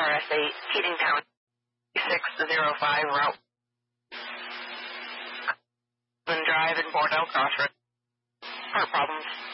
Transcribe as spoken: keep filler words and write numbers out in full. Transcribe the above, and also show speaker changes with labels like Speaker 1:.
Speaker 1: R S eight, Heating Town, six zero five route. Drive in Bordeaux Crossroads. Heart problems.